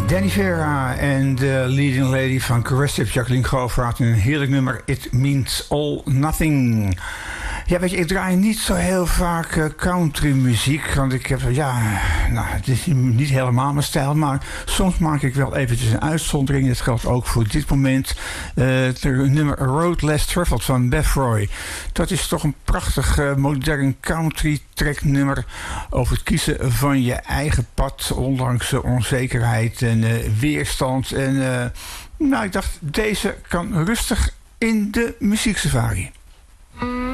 Danny Vera en de leading lady van Caressive, Jacqueline Govaert, een heerlijk nummer, It Means All Nothing. Ja, weet je, ik draai niet zo heel vaak country muziek, want ik heb, het is niet helemaal mijn stijl, maar soms maak ik wel eventjes een uitzondering. Dat geldt ook voor dit moment. Het nummer Road Less Traveled van Beth Roy. Dat is toch een prachtig modern country track nummer over het kiezen van je eigen pad, ondanks onzekerheid en weerstand. En ik dacht, deze kan rustig in de muzieksafari.